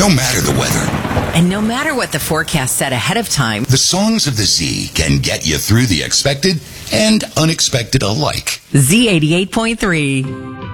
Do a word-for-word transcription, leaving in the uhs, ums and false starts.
no matter the weather. And no matter what the forecast said ahead of time, The songs of the Z can get you through the expected and unexpected alike. Z eighty-eight point three.